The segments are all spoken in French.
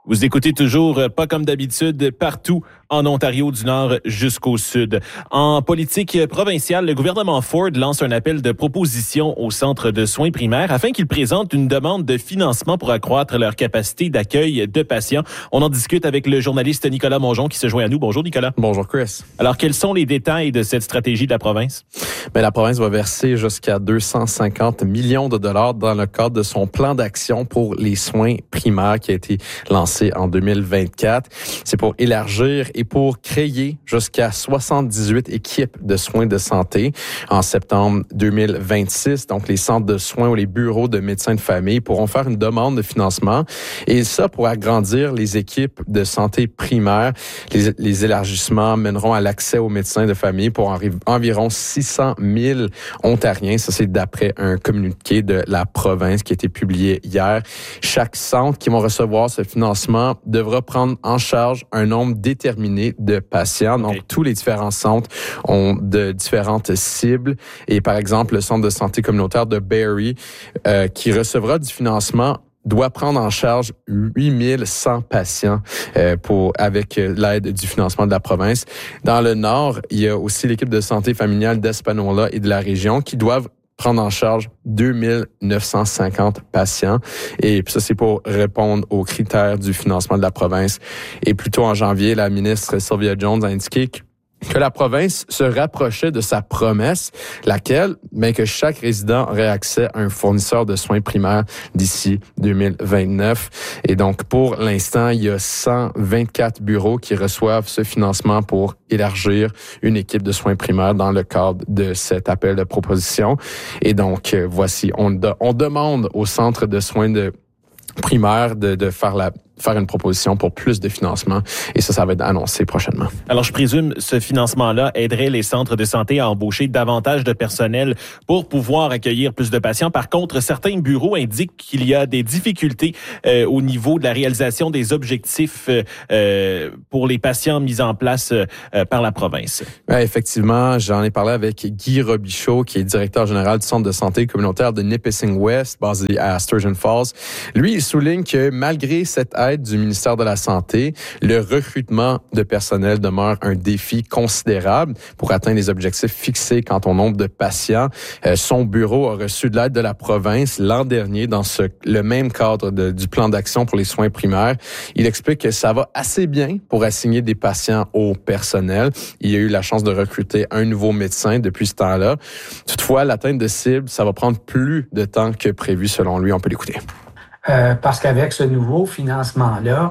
Vous écoutez toujours Pas comme d'habitude partout en Ontario du Nord jusqu'au Sud. En politique provinciale, le gouvernement Ford lance un appel de proposition aux centres de soins primaires afin qu'ils présentent une demande de financement pour accroître leur capacité d'accueil de patients. On en discute avec le journaliste Nicolas Mongeon qui se joint à nous. Bonjour Nicolas. Bonjour Chris. Alors, quels sont les détails de cette stratégie de la province? La province va verser jusqu'à 250 millions de dollars dans le cadre de son plan d'action pour les soins primaires qui a été lancé en 2024. C'est pour élargir et pour créer jusqu'à 78 équipes de soins de santé en septembre 2026. Donc, les centres de soins ou les bureaux de médecins de famille pourront faire une demande de financement et ça pour agrandir les équipes de santé primaire. Les élargissements mèneront à l'accès aux médecins de famille pour environ 600 000 Ontariens. Ça, c'est d'après un communiqué de la province qui a été publié hier. Chaque centre qui va recevoir ce financement devra prendre en charge un nombre déterminé de patients. Donc, tous les différents centres ont de différentes cibles. Et par exemple, le centre de santé communautaire de Barrie, qui recevra du financement, doit prendre en charge 8100 patients avec l'aide du financement de la province. Dans le Nord, il y a aussi l'équipe de santé familiale d'Espanola et de la région qui doivent prendre en charge 2950 patients. Et ça, c'est pour répondre aux critères du financement de la province. Et plus tôt en janvier, la ministre Sylvia Jones a indiqué que la province se rapprochait de sa promesse, laquelle, que chaque résident aurait accès à un fournisseur de soins primaires d'ici 2029. Et donc, pour l'instant, il y a 124 bureaux qui reçoivent ce financement pour élargir une équipe de soins primaires dans le cadre de cet appel de proposition. Et donc, voici, on demande au centre de soins de primaire de faire une proposition pour plus de financement. Et ça va être annoncé prochainement. Alors, je présume ce financement-là aiderait les centres de santé à embaucher davantage de personnel pour pouvoir accueillir plus de patients. Par contre, certains bureaux indiquent qu'il y a des difficultés au niveau de la réalisation des objectifs pour les patients mis en place par la province. Ouais, effectivement, j'en ai parlé avec Guy Robichaud, qui est directeur général du centre de santé communautaire de Nipissing West, basé à Sturgeon Falls. Lui, il souligne que malgré cette aide du ministère de la Santé, le recrutement de personnel demeure un défi considérable pour atteindre les objectifs fixés quant au nombre de patients. Son bureau a reçu de l'aide de la province l'an dernier dans le même cadre du plan d'action pour les soins primaires. Il explique que ça va assez bien pour assigner des patients au personnel. Il a eu la chance de recruter un nouveau médecin depuis ce temps-là. Toutefois, l'atteinte de cible, ça va prendre plus de temps que prévu selon lui. On peut l'écouter. Parce qu'avec ce nouveau financement-là,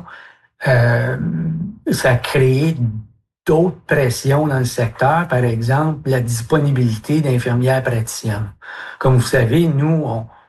ça a créé d'autres pressions dans le secteur. Par exemple, la disponibilité d'infirmières praticiennes. Comme vous savez, nous,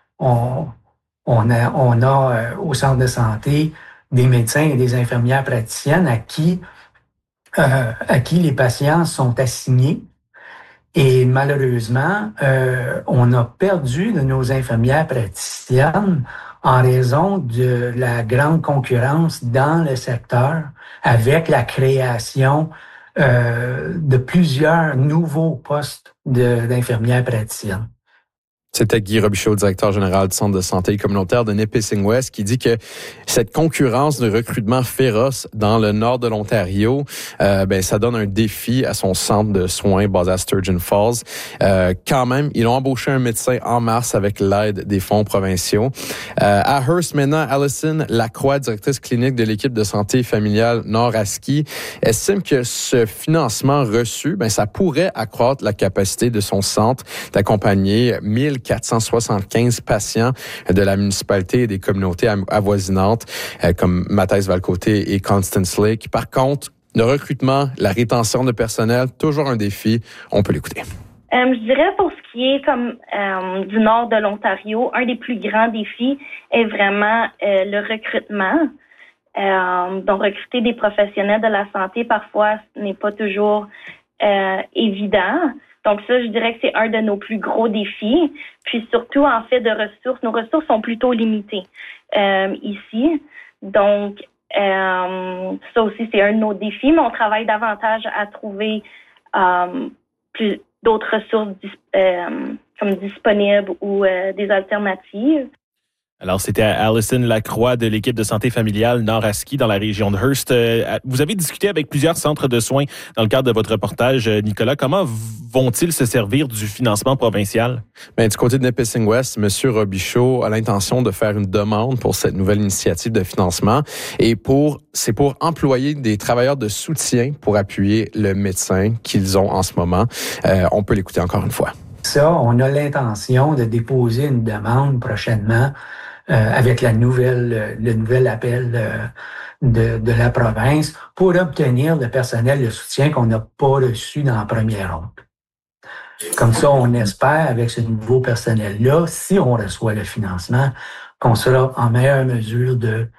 on a au centre de santé des médecins et des infirmières praticiennes à qui les patients sont assignés. Et malheureusement, on a perdu de nos infirmières praticiennes en raison de la grande concurrence dans le secteur avec la création de plusieurs nouveaux postes d'infirmières praticiennes. C'était Guy Robichaud, directeur général du Centre de santé communautaire de Nipissing West, qui dit que cette concurrence de recrutement féroce dans le nord de l'Ontario, ça donne un défi à son centre de soins basé à Sturgeon Falls. Quand même, ils ont embauché un médecin en mars avec l'aide des fonds provinciaux. À Hearst, maintenant, Alison Lacroix, directrice clinique de l'équipe de santé familiale Nord-Aski, estime que ce financement reçu, ça pourrait accroître la capacité de son centre d'accompagner 1475 patients de la municipalité et des communautés avoisinantes comme Matthijs-Valcoté et Constance Lake. Par contre, le recrutement, la rétention de personnel, toujours un défi. On peut l'écouter. Je dirais pour ce qui est du nord de l'Ontario, un des plus grands défis est vraiment le recrutement. Donc, recruter des professionnels de la santé, parfois, ce n'est pas toujours évident. Donc ça, je dirais que c'est un de nos plus gros défis. Puis surtout, en fait, de ressources. Nos ressources sont plutôt limitées ici. Donc, ça aussi, c'est un de nos défis, mais on travaille davantage à trouver d'autres ressources comme disponibles ou des alternatives. Alors, c'était Alison Lacroix de l'équipe de santé familiale Nord-Aski dans la région de Hearst. Vous avez discuté avec plusieurs centres de soins dans le cadre de votre reportage, Nicolas. Comment vont-ils se servir du financement provincial? Du côté de Nipissing-West, M. Robichaud a l'intention de faire une demande pour cette nouvelle initiative de financement et c'est pour employer des travailleurs de soutien pour appuyer le médecin qu'ils ont en ce moment. On peut l'écouter encore une fois. Ça, on a l'intention de déposer une demande prochainement avec le nouvel appel de la province pour obtenir le personnel de soutien qu'on n'a pas reçu dans la première ronde. Comme ça, on espère, avec ce nouveau personnel-là, si on reçoit le financement, qu'on sera en meilleure mesure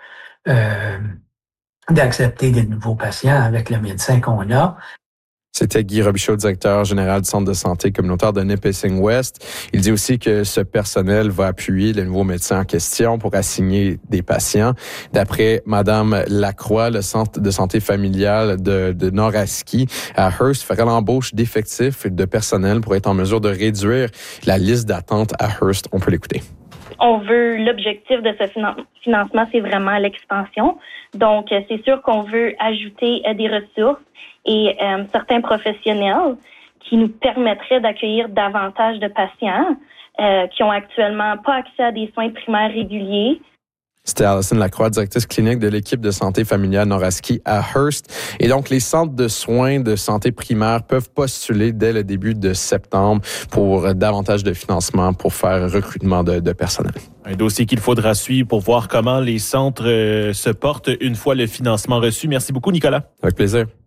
d'accepter des nouveaux patients avec le médecin qu'on a. C'était Guy Robichaud, directeur général du Centre de santé communautaire de Nipissing-West. Il dit aussi que ce personnel va appuyer le nouveau médecin en question pour assigner des patients. D'après Mme Lacroix, le Centre de santé familiale de Nord-Aski à Hearst ferait l'embauche d'effectifs et de personnel pour être en mesure de réduire la liste d'attente à Hearst. On peut l'écouter. L'objectif de ce financement, c'est vraiment l'expansion. Donc, c'est sûr qu'on veut ajouter des ressources et certains professionnels qui nous permettraient d'accueillir davantage de patients qui ont actuellement pas accès à des soins primaires réguliers. C'était Alison Lacroix, directrice clinique de l'équipe de santé familiale Nord-Aski à Hearst. Et donc, les centres de soins de santé primaire peuvent postuler dès le début de septembre pour davantage de financement pour faire recrutement de personnel. Un dossier qu'il faudra suivre pour voir comment les centres se portent une fois le financement reçu. Merci beaucoup, Nicolas. Avec plaisir.